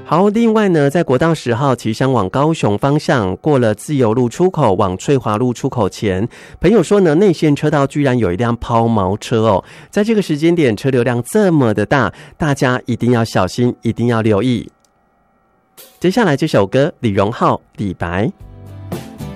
好，另外呢，在国道10号旗山往高雄方向，过了自由路出口往翠华路出口前，朋友说呢，内线车道居然有一辆抛锚车哦，在这个时间点车流量这么的大，大家一定要小心，一定要留意。接下来这首歌，李荣浩、李白。